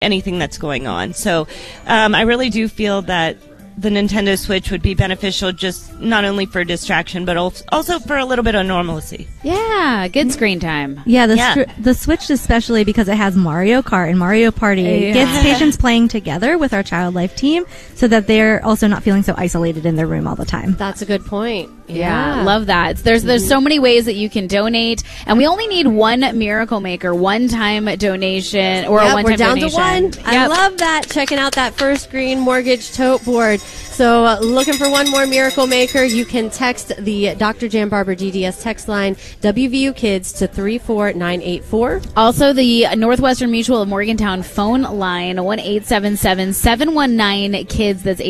anything that's going on. So I really do feel that the Nintendo Switch would be beneficial, just not only for distraction, but also for a little bit of normalcy. Yeah, good screen time. Yeah, the Switch especially because it has Mario Kart and Mario Party. It gets patients playing together with our Child Life team so that they're also not feeling so isolated in their room all the time. That's a good point. Yeah, love that. There's so many ways that you can donate, and we only need one Miracle Maker, one-time donation, or a one-time donation. We're down to one. I love that. Checking out that First Green Mortgage tote board. So looking for one more Miracle Maker, you can text the Dr. Jan Barber DDS text line, WVU Kids, to 34984. Also, the Northwestern Mutual of Morgantown phone line, 1-877-719-KIDS. That's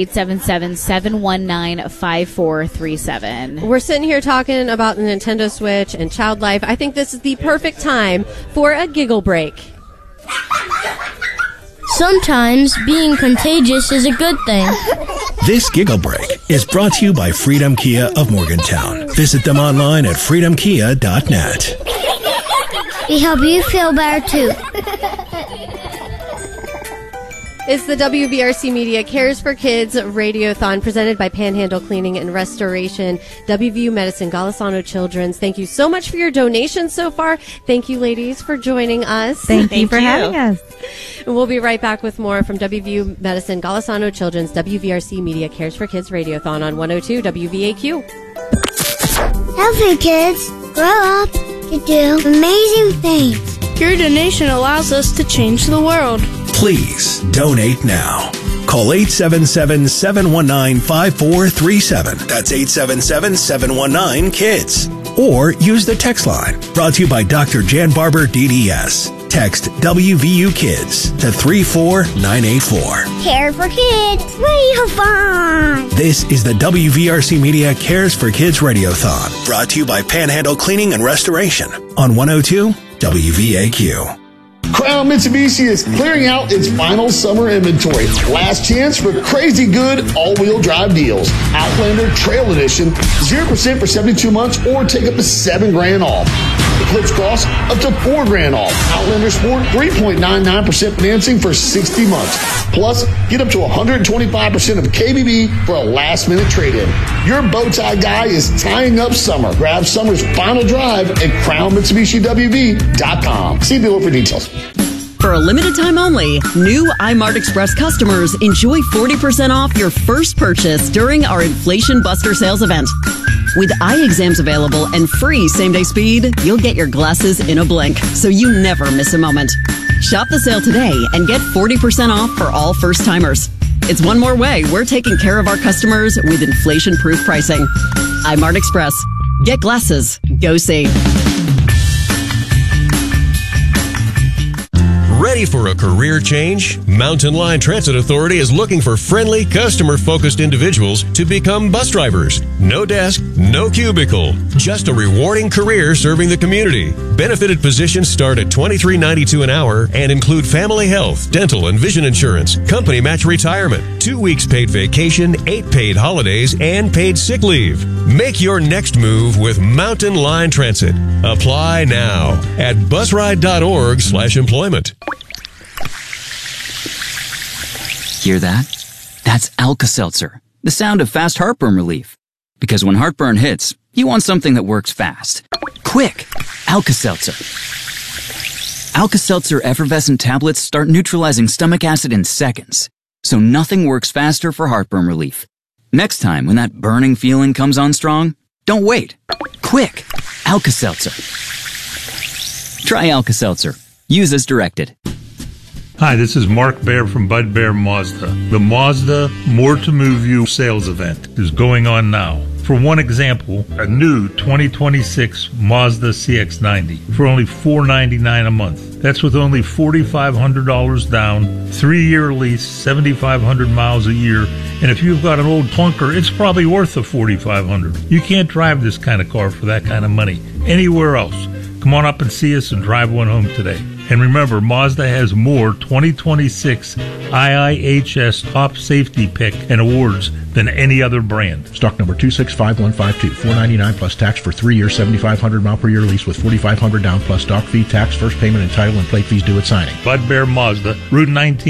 877-719-5437. We're sitting here talking about the Nintendo Switch and Child Life. I think this is the perfect time for a giggle break. Sometimes being contagious is a good thing. This Giggle Break is brought to you by Freedom Kia of Morgantown. Visit them online at freedomkia.net. We help you feel better too. It's the WVRC Media Cares for Kids Radiothon presented by Panhandle Cleaning and Restoration, WVU Medicine, Golisano Children's. Thank you so much for your donations so far. Thank you, ladies, for joining us. Thank you for having us. And we'll be right back with more from WVU Medicine, Golisano Children's, WVRC Media Cares for Kids Radiothon on 102 WVAQ. Healthy kids, grow up to do amazing things. Your donation allows us to change the world. Please donate now. Call 877-719-5437. That's 877-719-KIDS. Or use the text line brought to you by Dr. Jan Barber DDS. Text WVU Kids to 34984. Care for Kids Radiothon. This is the WVRC Media Cares for Kids Radiothon, brought to you by Panhandle Cleaning and Restoration on 102 WVAQ. Crown Mitsubishi is clearing out its final summer inventory. Last chance for crazy good all-wheel drive deals. Outlander Trail Edition, 0% for 72 months or take up to $7,000 off. Eclipse Cross, up to $4,000 off. Outlander Sport, 3.99% financing for 60 months. Plus, get up to 125% of KBB for a last-minute trade-in. Your bow tie guy is tying up summer. Grab summer's final drive at CrownMitsubishiWV.com. See below for details. For a limited time only, new iMart Express customers enjoy 40% off your first purchase during our Inflation Buster sales event. With eye exams available and free same-day speed, you'll get your glasses in a blink, so you never miss a moment. Shop the sale today and get 40% off for all first-timers. It's one more way we're taking care of our customers with inflation-proof pricing. iMart Express. Get glasses. Go see. Ready for a career change? Mountain Line Transit Authority is looking for friendly, customer-focused individuals to become bus drivers. No desk, no cubicle, just a rewarding career serving the community. Benefited positions start at $23.92 an hour and include family health, dental, and vision insurance, company match retirement, 2 weeks paid vacation, 8 paid holidays, and paid sick leave. Make your next move with Mountain Line Transit. Apply now at busride.org/employment. Hear that? That's Alka-Seltzer, the sound of fast heartburn relief. Because when heartburn hits, you want something that works fast. Quick! Alka-Seltzer. Alka-Seltzer effervescent tablets start neutralizing stomach acid in seconds, so nothing works faster for heartburn relief. Next time when that burning feeling comes on strong, don't wait. Quick! Alka-Seltzer. Try Alka-Seltzer. Use as directed. Hi, this is Mark Baer from Bud Bear Mazda. The Mazda More to Move You sales event is going on now. For one example, a new 2026 Mazda CX-90 for only $499 a month. That's with only $4,500 down, 3-year lease, 7,500 miles a year. And if you've got an old clunker, it's probably worth the $4,500. You can't drive this kind of car for that kind of money anywhere else. Come on up and see us and drive one home today. And remember, Mazda has more 2026 IIHS Top Safety Pick and awards than any other brand. Stock number 265152, $499 plus tax for 3 years, 7,500 mile per year lease with $4,500 down plus dock fee, tax, first payment, and title and plate fees due at signing. Bud Bear Mazda, Route 19.